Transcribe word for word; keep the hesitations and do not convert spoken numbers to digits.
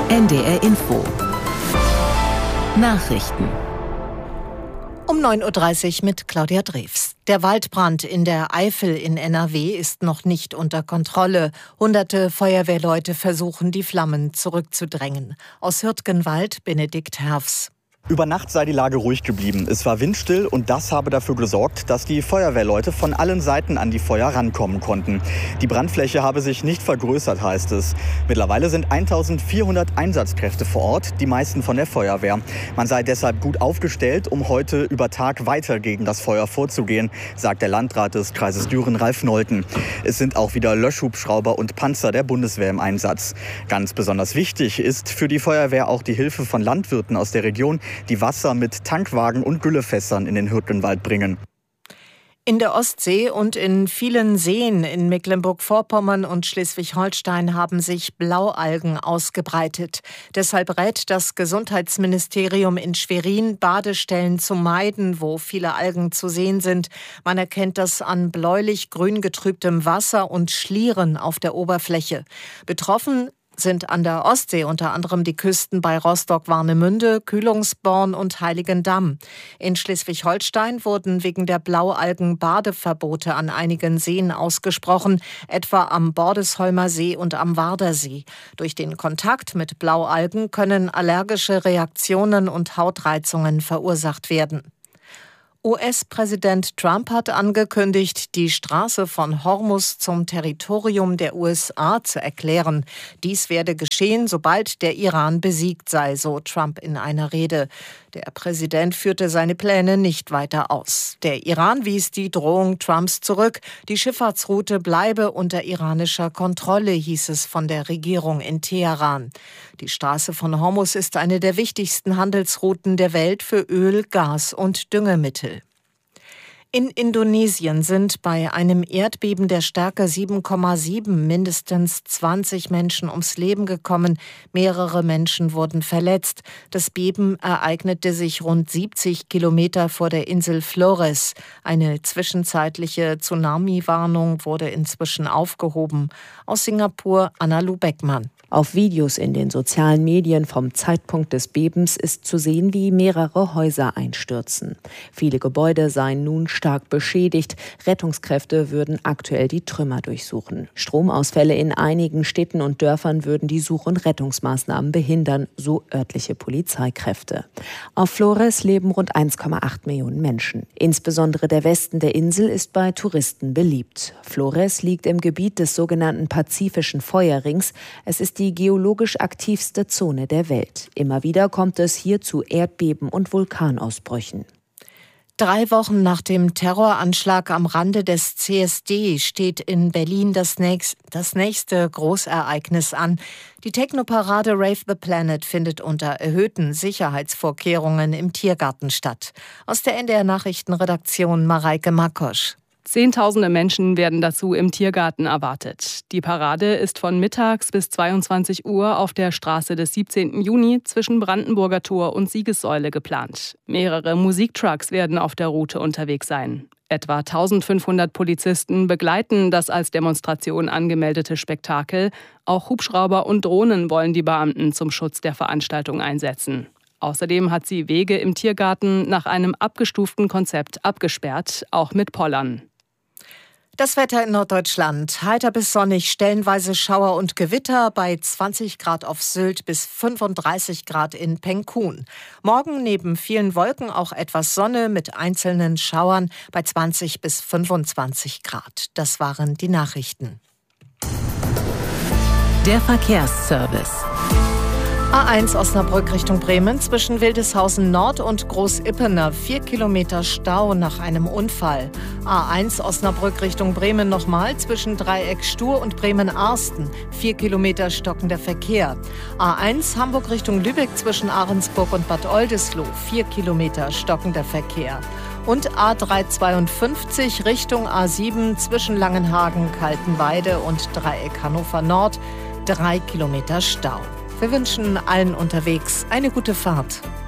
N D R Info. Nachrichten. Um neun Uhr dreißig mit Claudia Drews. Der Waldbrand in der Eifel in N R W ist noch nicht unter Kontrolle. Hunderte Feuerwehrleute versuchen, die Flammen zurückzudrängen. Aus Hürtgenwald, Benedikt Herfs. Über Nacht sei die Lage ruhig geblieben. Es war windstill und das habe dafür gesorgt, dass die Feuerwehrleute von allen Seiten an die Feuer rankommen konnten. Die Brandfläche habe sich nicht vergrößert, heißt es. Mittlerweile sind eintausendvierhundert Einsatzkräfte vor Ort, die meisten von der Feuerwehr. Man sei deshalb gut aufgestellt, um heute über Tag weiter gegen das Feuer vorzugehen, sagt der Landrat des Kreises Düren, Ralf Nolten. Es sind auch wieder Löschhubschrauber und Panzer der Bundeswehr im Einsatz. Ganz besonders wichtig ist für die Feuerwehr auch die Hilfe von Landwirten aus der Region, die Wasser mit Tankwagen und Güllefässern in den Hürtgenwald bringen. In der Ostsee und in vielen Seen in Mecklenburg-Vorpommern und Schleswig-Holstein haben sich Blaualgen ausgebreitet. Deshalb rät das Gesundheitsministerium in Schwerin, Badestellen zu meiden, wo viele Algen zu sehen sind. Man erkennt das an bläulich-grün getrübtem Wasser und Schlieren auf der Oberfläche. Betroffen sind an der Ostsee unter anderem die Küsten bei Rostock-Warnemünde, Kühlungsborn und Heiligendamm. In Schleswig-Holstein wurden wegen der Blaualgen Badeverbote an einigen Seen ausgesprochen, etwa am Bordesholmer See und am Wardersee. Durch den Kontakt mit Blaualgen können allergische Reaktionen und Hautreizungen verursacht werden. U S-Präsident Trump hat angekündigt, die Straße von Hormuz zum Territorium der U S A zu erklären. Dies werde geschehen, sobald der Iran besiegt sei, so Trump in einer Rede. Der Präsident führte seine Pläne nicht weiter aus. Der Iran wies die Drohung Trumps zurück. Die Schifffahrtsroute bleibe unter iranischer Kontrolle, hieß es von der Regierung in Teheran. Die Straße von Hormuz ist eine der wichtigsten Handelsrouten der Welt für Öl, Gas und Düngemittel. In Indonesien sind bei einem Erdbeben der Stärke sieben Komma sieben mindestens zwanzig Menschen ums Leben gekommen. Mehrere Menschen wurden verletzt. Das Beben ereignete sich rund siebzig Kilometer vor der Insel Flores. Eine zwischenzeitliche Tsunami-Warnung wurde inzwischen aufgehoben. Aus Singapur, Anna-Lu Beckmann. Auf Videos in den sozialen Medien vom Zeitpunkt des Bebens ist zu sehen, wie mehrere Häuser einstürzen. Viele Gebäude seien nun stark beschädigt. Rettungskräfte würden aktuell die Trümmer durchsuchen. Stromausfälle in einigen Städten und Dörfern würden die Such- und Rettungsmaßnahmen behindern, so örtliche Polizeikräfte. Auf Flores leben rund eins Komma acht Millionen Menschen. Insbesondere der Westen der Insel ist bei Touristen beliebt. Flores liegt im Gebiet des sogenannten Pazifischen Feuerrings. Es ist die geologisch aktivste Zone der Welt. Immer wieder kommt es hier zu Erdbeben und Vulkanausbrüchen. Drei Wochen nach dem Terroranschlag am Rande des C S D steht in Berlin das, nächst, das nächste Großereignis an. Die Technoparade Rave the Planet findet unter erhöhten Sicherheitsvorkehrungen im Tiergarten statt. Aus der N D R-Nachrichtenredaktion Mareike Makosch. Zehntausende Menschen werden dazu im Tiergarten erwartet. Die Parade ist von mittags bis zweiundzwanzig Uhr auf der Straße des siebzehnten Juni zwischen Brandenburger Tor und Siegessäule geplant. Mehrere Musiktrucks werden auf der Route unterwegs sein. Etwa eintausendfünfhundert Polizisten begleiten das als Demonstration angemeldete Spektakel. Auch Hubschrauber und Drohnen wollen die Beamten zum Schutz der Veranstaltung einsetzen. Außerdem hat sie Wege im Tiergarten nach einem abgestuften Konzept abgesperrt, auch mit Pollern. Das Wetter in Norddeutschland. Heiter bis sonnig, stellenweise Schauer und Gewitter bei zwanzig Grad auf Sylt bis fünfunddreißig Grad in Penkun. Morgen neben vielen Wolken auch etwas Sonne mit einzelnen Schauern bei zwanzig bis fünfundzwanzig Grad. Das waren die Nachrichten. Der Verkehrsservice. A eins Osnabrück Richtung Bremen zwischen Wildeshausen Nord und Großippener. Vier Kilometer Stau nach einem Unfall. A eins Osnabrück Richtung Bremen nochmal zwischen Dreieck Stur und Bremen-Arsten. Vier Kilometer stockender Verkehr. A eins Hamburg Richtung Lübeck zwischen Ahrensburg und Bad Oldesloe. Vier Kilometer stockender Verkehr. Und A dreihundertzweiundfünfzig Richtung A sieben zwischen Langenhagen, Kaltenweide und Dreieck Hannover Nord. Drei Kilometer Stau. Wir wünschen allen unterwegs eine gute Fahrt.